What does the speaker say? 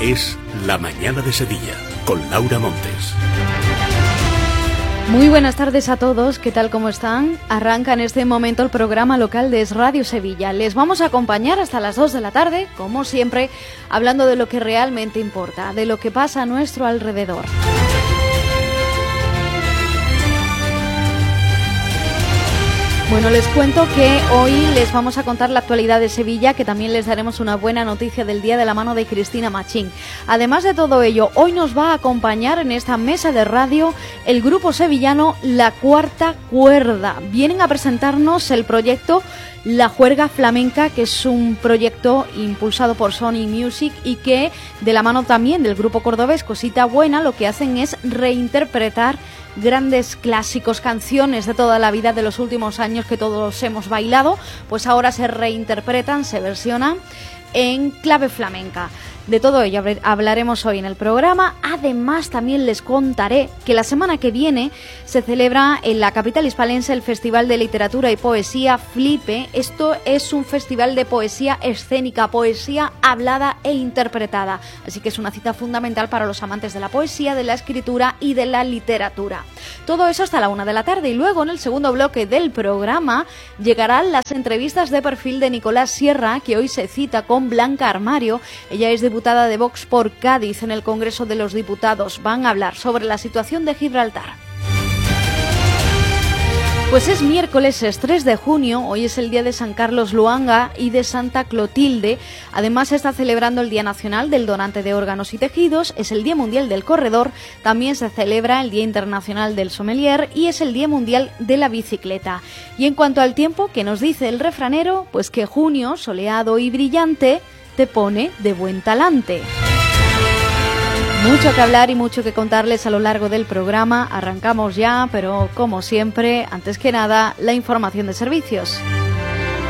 Es La Mañana de Sevilla, con Laura Montes. Muy buenas tardes a todos, ¿qué tal, cómo están? Arranca en este momento el programa local de Es Radio Sevilla. Les vamos a acompañar hasta las 2 de la tarde, como siempre, hablando de lo que realmente importa, de lo que pasa a nuestro alrededor. Bueno, les cuento que hoy les vamos a contar la actualidad de Sevilla, que también les daremos una buena noticia del día de la mano de Cristina Machín. Además de todo ello, hoy nos va a acompañar en esta mesa de radio el grupo sevillano La Cuarta Cuerda. Vienen a presentarnos el proyecto La Juerga Flamenca, que es un proyecto impulsado por Sony Music y que, de la mano también del grupo cordobés Cosita Buena, lo que hacen es reinterpretar grandes clásicos, canciones de toda la vida, de los últimos años que todos hemos bailado, pues ahora se reinterpretan, se versionan en clave flamenca. De todo ello hablaremos hoy en el programa. Además, también les contaré que la semana que viene se celebra en la capital hispalense el Festival de Literatura y Poesía Flipe. Esto es un festival de poesía escénica, poesía hablada e interpretada. Así que es una cita fundamental para los amantes de la poesía, de la escritura y de la literatura. Todo eso hasta la 1 de la tarde. Y luego, en el segundo bloque del programa, llegarán las entrevistas de perfil de Nicolás Sierra, que hoy se cita con Blanca Armario. Ella es diputada de Vox por Cádiz en el Congreso de los Diputados. Van a hablar sobre la situación de Gibraltar. Pues es miércoles, es 3 de junio, hoy es el día de San Carlos Luanga y de Santa Clotilde. Además se está celebrando el Día Nacional del Donante de Órganos y Tejidos, es el Día Mundial del Corredor, también se celebra el Día Internacional del Sommelier y es el Día Mundial de la Bicicleta. Y en cuanto al tiempo, ¿qué nos dice el refranero? Pues que junio, soleado y brillante, te pone de buen talante. Mucho que hablar y mucho que contarles a lo largo del programa. Arrancamos ya, pero como siempre, antes que nada, la información de servicios.